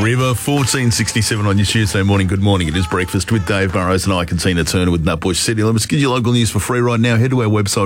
River 1467 on your Tuesday morning. Good morning. It is breakfast with Dave Burrows and I, Katina Turner with Nutbush City. Let's get your local news for free right now. Head to our website,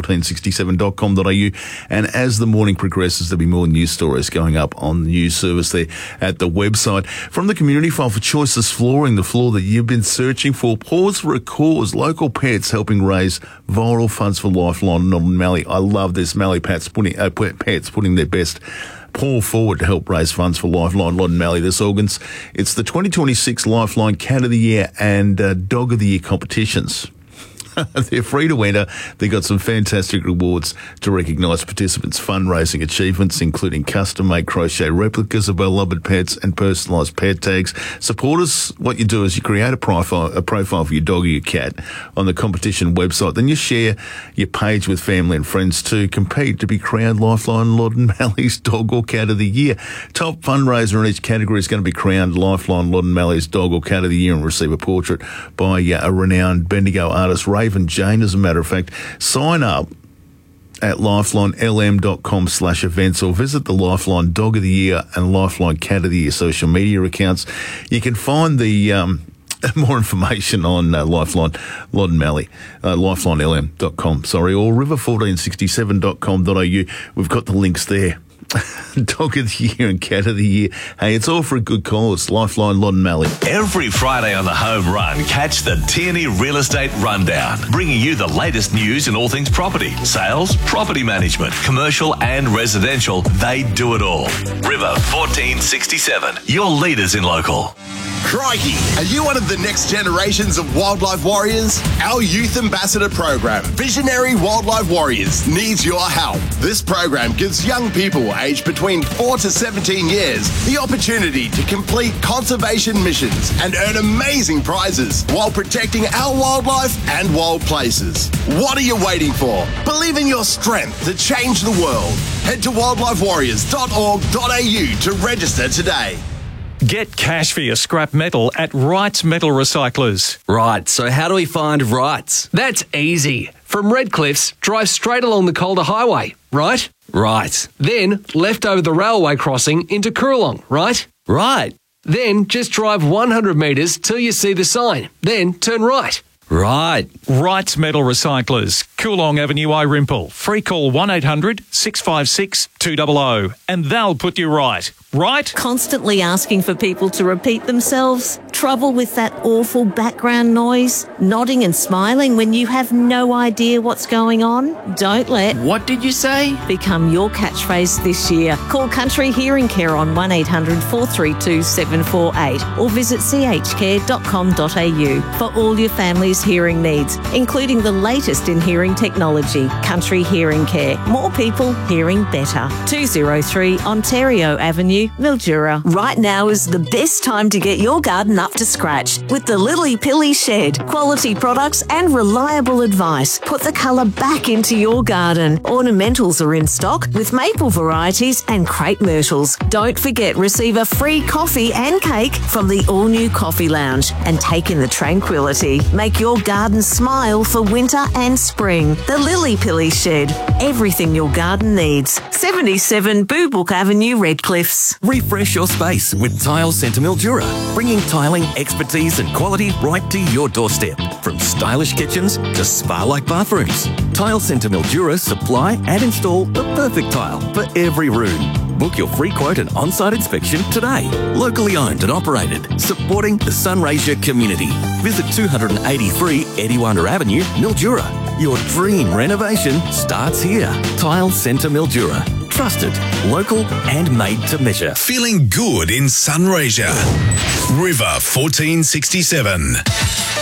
river1467.com.au. And as the morning progresses, there'll be more news stories going up on the news service there at the website. From the community file for Choices Flooring, the floor that you've been searching for. Pause for a cause. Local pets helping raise viral funds for Lifeline Northern Mallee. I love this. Mallee pets putting their best paw forward to help raise funds for Lifeline Loddon Mallee this August. It's the 2026 Lifeline Cat of the Year and Dog of the Year competitions. They're free to enter. They've got some fantastic rewards to recognise participants' fundraising achievements, including custom-made crochet replicas of beloved pets and personalised pet tags. Supporters, what you do is you create a profile for your dog or your cat on the competition website. Then you share your page with family and friends to compete to be crowned Lifeline Loddon Mallee's Dog or Cat of the Year. Top fundraiser in each category is going to be crowned Lifeline Loddon Mallee's Dog or Cat of the Year and receive a portrait by a renowned Bendigo artist, Raven Jane, as a matter of fact. Sign up at lifelinelm.com/events or visit the Lifeline Dog of the Year and Lifeline Cat of the Year social media accounts. You can find the more information on Lifeline Loddon Mallee, lifelinelm.com, or river1467.com.au. We've got the links there. Dog of the Year and Cat of the Year. Hey, it's all for a good cause. Lifeline Loddon Mallee. Every Friday on the Home Run, catch the Tierney Real Estate Rundown, bringing you the latest news in all things property, sales, property management, commercial and residential. They do it all. River 1467, your leaders in local. Crikey, are you one of the next generations of wildlife warriors? Our Youth Ambassador program, Visionary Wildlife Warriors, needs your help. This program gives young people aged between 4 to 17 years the opportunity to complete conservation missions and earn amazing prizes while protecting our wildlife and wild places. What are you waiting for? Believe in your strength to change the world. Head to wildlifewarriors.org.au to register today. Get cash for your scrap metal at Wrights Metal Recyclers. Right, so how do we find Wrights? That's easy. From Redcliffs, drive straight along the Calder Highway, right? Right. Then left over the railway crossing into Coorong, right? Right. Then just drive 100 metres till you see the sign. Then turn right. Right. Wrights Metal Recyclers, Coorong Avenue, Irimple. Free call 1800 656 200 and they'll put you right. Right? Constantly asking for people to repeat themselves? Trouble with that awful background noise? Nodding and smiling when you have no idea what's going on? Don't let What did you say? become your catchphrase this year. Call Country Hearing Care on 1800 432 748 or visit chcare.com.au for all your family's hearing needs, including the latest in hearing technology. Country Hearing Care. More people hearing better. 203 Ontario Avenue, Mildura. Right now is the best time to get your garden up to scratch with the Lily Pilly Shed. Quality products and reliable advice. Put the colour back into your garden. Ornamentals are in stock with maple varieties and crepe myrtles. Don't forget, receive a free coffee and cake from the all-new Coffee Lounge and take in the tranquility. Make your garden smile for winter and spring. The Lily Pilly Shed. Everything your garden needs. 77 Boobook Avenue, Redcliffs. Refresh your space with Tile Centre Mildura, bringing tiling expertise and quality right to your doorstep. From stylish kitchens to spa-like bathrooms, Tile Centre Mildura supply and install the perfect tile for every room. Book your free quote and on-site inspection today. Locally owned and operated, supporting the Sunraysia community. Visit 283 Ediwanda Avenue, Mildura. Your dream renovation starts here. Tile Centre Mildura. Trusted, local and made to measure. Feeling good in Sunraysia. River 1467.